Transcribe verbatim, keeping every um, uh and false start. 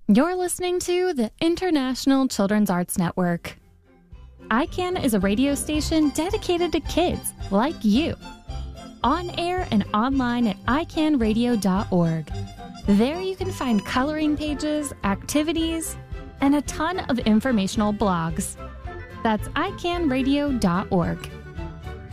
You're listening to the International Children's Arts Network. I CAN is a radio station dedicated to kids like you. On air and online at i can radio dot org. There you can find coloring pages, activities, and a ton of informational blogs. That's i can radio dot org.